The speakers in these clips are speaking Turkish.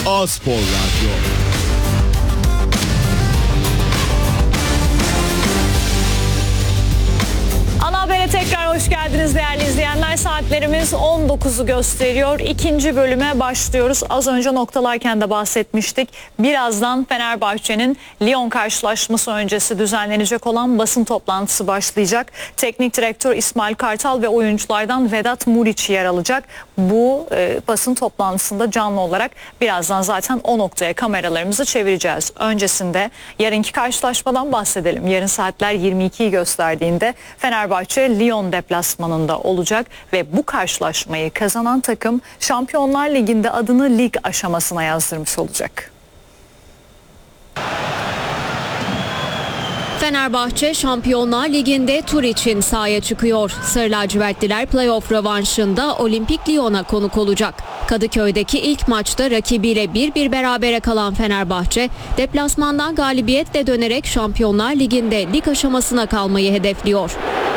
A-Spor Radyo. Ana Haber'e tekrar hoş geldiniz değerli izleyenler. Saatlerimiz 19'u gösteriyor. İkinci bölüme başlıyoruz. Az önce noktalarken de bahsetmiştik. Birazdan Fenerbahçe'nin Lyon karşılaşması öncesi düzenlenecek olan basın toplantısı başlayacak. Teknik direktör İsmail Kartal ve oyunculardan Vedat Muriç yer alacak. Bu basın toplantısında canlı olarak birazdan zaten o noktaya kameralarımızı çevireceğiz. Öncesinde yarınki karşılaşmadan bahsedelim. Yarın saatler 22'yi gösterdiğinde Fenerbahçe Lyon deplasmanında olacak ve bu karşılaşmayı kazanan takım Şampiyonlar Ligi'nde adını lig aşamasına yazdırmış olacak. Fenerbahçe Şampiyonlar Ligi'nde tur için sahaya çıkıyor. Sarı lacivertliler playoff rövanşında Olimpik Lyon'a konuk olacak. Kadıköy'deki ilk maçta rakibiyle 1-1 berabere kalan Fenerbahçe, deplasmandan galibiyetle dönerek Şampiyonlar Ligi'nde lig aşamasına kalmayı hedefliyor.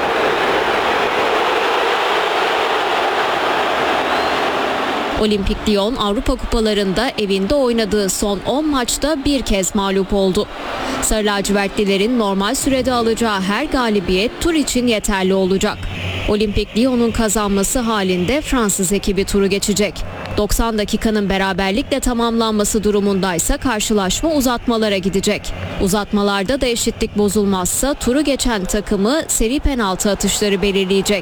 Olimpik Lyon Avrupa Kupalarında evinde oynadığı son 10 maçta bir kez mağlup oldu. Sarı lacivertlilerin normal sürede alacağı her galibiyet tur için yeterli olacak. Olimpik Lyon'un kazanması halinde Fransız ekibi turu geçecek. 90 dakikanın beraberlikle tamamlanması durumundaysa karşılaşma uzatmalara gidecek. Uzatmalarda da eşitlik bozulmazsa turu geçen takımı seri penaltı atışları belirleyecek.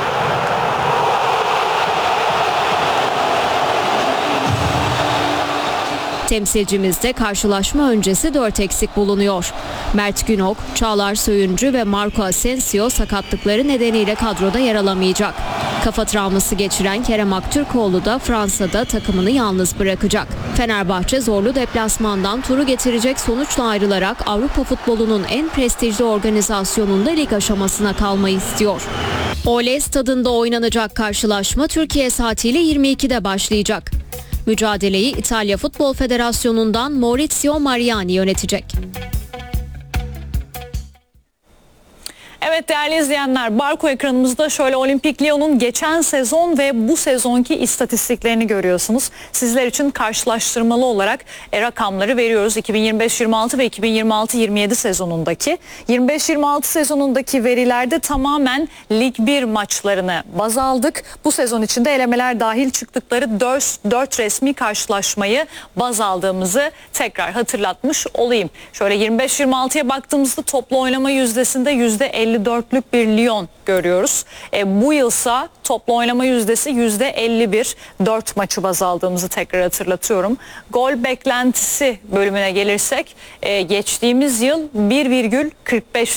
Temsilcimizde karşılaşma öncesi 4 eksik bulunuyor. Mert Günok, Çağlar Söyüncü ve Marco Asensio sakatlıkları nedeniyle kadroda yer alamayacak. Kafa travması geçiren Kerem Aktürkoğlu da Fransa'da takımını yalnız bırakacak. Fenerbahçe zorlu deplasmandan turu getirecek sonuçla ayrılarak Avrupa futbolunun en prestijli organizasyonunda lig aşamasına kalmayı istiyor. Oley stadında oynanacak karşılaşma Türkiye saatiyle 22'de başlayacak. Mücadeleyi İtalya Futbol Federasyonu'ndan Maurizio Mariani yönetecek. Evet değerli izleyenler, Barko ekranımızda şöyle Olimpik Lyon'un geçen sezon ve bu sezonki istatistiklerini görüyorsunuz. Sizler için karşılaştırmalı olarak rakamları veriyoruz. 2025-26 ve 2026-27 sezonundaki. 25-26 sezonundaki verilerde tamamen Lig 1 maçlarını baz aldık. Bu sezon içinde elemeler dahil çıktıkları 4 resmi karşılaşmayı baz aldığımızı tekrar hatırlatmış olayım. Şöyle 25-26'ya baktığımızda toplu oynama yüzdesinde %54'lük bir Lyon görüyoruz. Bu yılsa toplu oynama yüzdesi %51. 4 maçı baz aldığımızı tekrar hatırlatıyorum. Gol beklentisi bölümüne gelirsek geçtiğimiz yıl 1,45'lik